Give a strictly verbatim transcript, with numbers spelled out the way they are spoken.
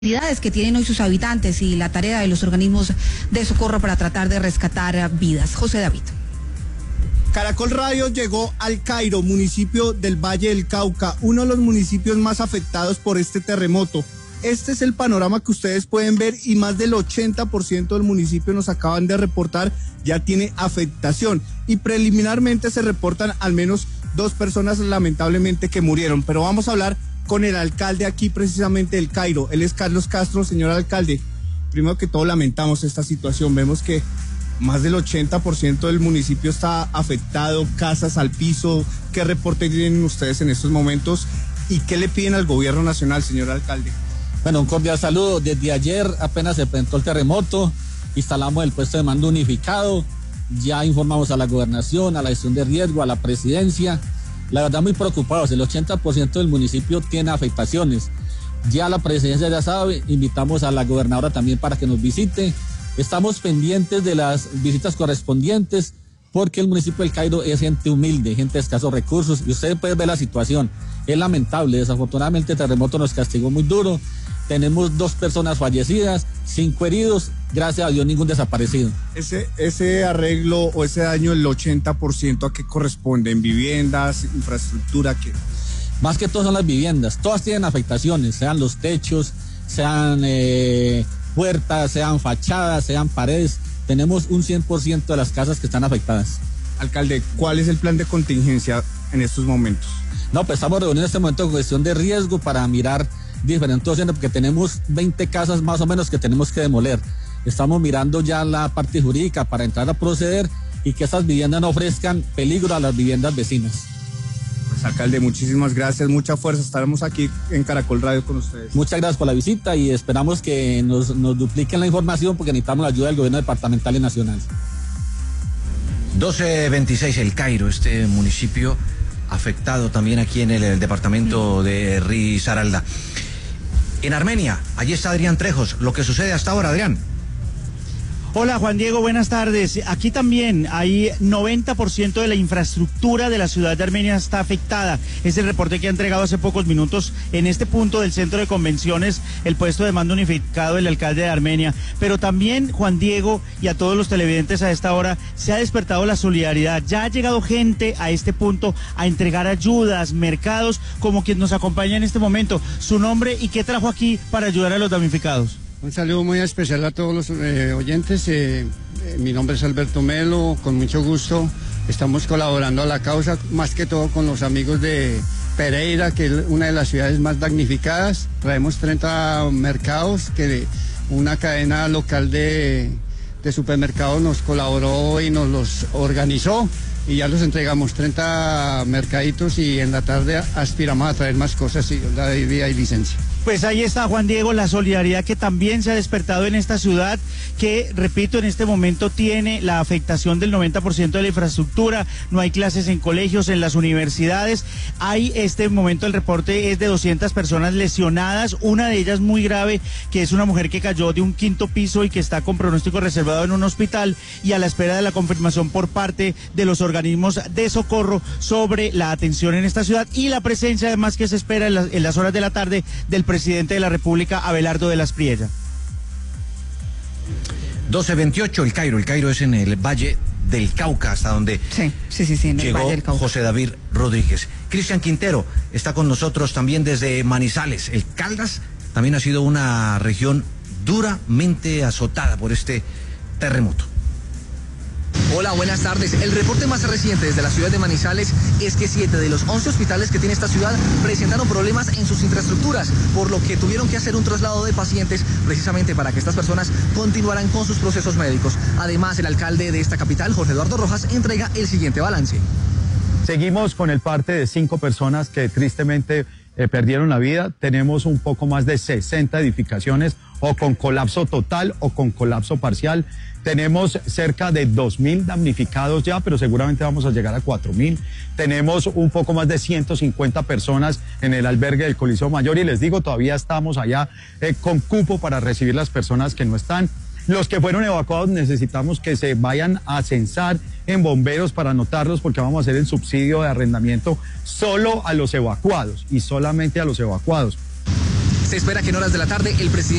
que tienen hoy sus habitantes y la tarea de los organismos de socorro para tratar de rescatar vidas. José David. Caracol Radio llegó al Cairo, municipio del Valle del Cauca, uno de los municipios más afectados por este terremoto. Este es el panorama que ustedes pueden ver y más del ochenta por ciento del municipio, nos acaban de reportar, ya tiene afectación y preliminarmente se reportan al menos dos personas lamentablemente que murieron, pero vamos a hablar con el alcalde aquí precisamente del Cairo. Él es Carlos Castro. Señor alcalde, primero que todo lamentamos esta situación, vemos que más del ochenta por ciento del municipio está afectado, casas al piso. ¿Qué reporte tienen ustedes en estos momentos y qué le piden al gobierno nacional, señor alcalde? Bueno, un cordial saludo. Desde ayer apenas se presentó el terremoto, instalamos el puesto de mando unificado, ya informamos a la gobernación, a la gestión de riesgo, a la presidencia. La verdad muy preocupados, el ochenta por ciento del municipio tiene afectaciones. Ya la presidencia ya sabe, invitamos a la gobernadora también para que nos visite. Estamos pendientes de las visitas correspondientes porque el municipio del Cairo es gente humilde, gente de escasos recursos y ustedes pueden ver la situación. Es lamentable, desafortunadamente el terremoto nos castigó muy duro. Tenemos dos personas fallecidas, cinco heridos, gracias a Dios ningún desaparecido. Ese, ese arreglo o ese daño, el ochenta por ciento, ¿a qué corresponde? ¿En viviendas, infraestructura, qué? Más que todo son las viviendas, todas tienen afectaciones, sean los techos, sean eh, puertas, sean fachadas, sean paredes. Tenemos un cien por ciento de las casas que están afectadas. Alcalde, ¿cuál es el plan de contingencia en estos momentos? No, pues estamos reunidos en este momento con gestión de riesgo para mirar diferentes opciones, porque tenemos veinte casas más o menos que tenemos que demoler. Estamos mirando ya la parte jurídica para entrar a proceder y que esas viviendas no ofrezcan peligro a las viviendas vecinas. Pues alcalde, muchísimas gracias, mucha fuerza, estaremos aquí en Caracol Radio con ustedes. Muchas gracias por la visita y esperamos que nos, nos dupliquen la información porque necesitamos la ayuda del gobierno departamental y nacional. doce veintiséis, el Cairo, este municipio afectado también aquí en el, el departamento de Risaralda. En Armenia, allí está Adrián Trejos. Lo que sucede hasta ahora, Adrián. Hola Juan Diego, buenas tardes. Aquí también hay noventa por ciento de la infraestructura de la ciudad de Armenia está afectada. Es el reporte que ha entregado hace pocos minutos en este punto del centro de convenciones el puesto de mando unificado del alcalde de Armenia. Pero también, Juan Diego, y a todos los televidentes a esta hora, se ha despertado la solidaridad. Ya ha llegado gente a este punto a entregar ayudas, mercados, como quien nos acompaña en este momento. Su nombre y qué trajo aquí para ayudar a los damnificados. Un saludo muy especial a todos los eh, oyentes. Eh, eh, mi nombre es Alberto Melo, con mucho gusto. Estamos colaborando a la causa, más que todo con los amigos de Pereira, que es una de las ciudades más damnificadas. Traemos treinta mercados que una cadena local de, de supermercados nos colaboró y nos los organizó. Y ya los entregamos treinta mercaditos y en la tarde aspiramos a traer más cosas si Dios da vida y licencia. Pues ahí está, Juan Diego, la solidaridad que también se ha despertado en esta ciudad, que, repito, en este momento tiene la afectación del noventa por ciento de la infraestructura, no hay clases en colegios, en las universidades. Hay, este momento, el reporte es de doscientas personas lesionadas, una de ellas muy grave, que es una mujer que cayó de un quinto piso y que está con pronóstico reservado en un hospital y a la espera de la confirmación por parte de los organismos de socorro sobre la atención en esta ciudad y la presencia, además, que se espera en, la, en las horas de la tarde del presidente de la República, Abelardo de las Priella. doce veintiocho, el Cairo. El Cairo es en el Valle del Cauca, hasta donde sí, sí, sí, sí, en el llegó Valle del Cauca. José David Rodríguez. Cristian Quintero está con nosotros también desde Manizales. El Caldas también ha sido una región duramente azotada por este terremoto. Hola, buenas tardes. El reporte más reciente desde la ciudad de Manizales es que siete de los once hospitales que tiene esta ciudad presentaron problemas en sus infraestructuras, por lo que tuvieron que hacer un traslado de pacientes precisamente para que estas personas continuaran con sus procesos médicos. Además, el alcalde de esta capital, Jorge Eduardo Rojas, entrega el siguiente balance. Seguimos con el parte de cinco personas que tristemente eh, perdieron la vida. Tenemos un poco más de sesenta edificaciones o con colapso total o con colapso parcial. Tenemos cerca de dos mil damnificados ya, pero seguramente vamos a llegar a cuatro mil. Tenemos un poco más de ciento cincuenta personas en el albergue del Coliseo Mayor y les digo, todavía estamos allá eh, con cupo para recibir las personas que no están. Los que fueron evacuados necesitamos que se vayan a censar en bomberos para anotarlos, porque vamos a hacer el subsidio de arrendamiento solo a los evacuados y solamente a los evacuados. Se espera que en horas de la tarde el presidente